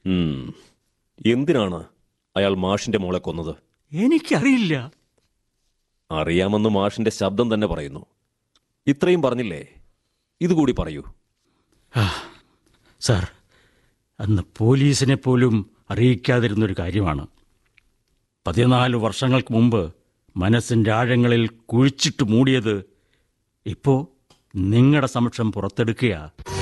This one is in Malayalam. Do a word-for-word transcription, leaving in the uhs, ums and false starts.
എന്തിനാണ് അയാൾ മാഷിന്റെ മോളെ കൊന്നത്? എനിക്കറിയില്ല. അറിയാമെന്ന് മാഷിന്റെ ശബ്ദം തന്നെ പറയുന്നു. ഇത്രയും പറഞ്ഞില്ലേ? ഇതുകൂടി പറയൂ. സാർ, അന്ന് പോലീസിനെ പോലും അറിയിക്കാതിരുന്നൊരു കാര്യമാണ്. പതിനാല് വർഷങ്ങൾക്ക് മുമ്പ് മനസ്സിൻ്റെ ആഴങ്ങളിൽ കുഴിച്ചിട്ട് മൂടിയത് ഇപ്പോൾ നിങ്ങളുടെ സമക്ഷം പുറത്തെടുക്കുക.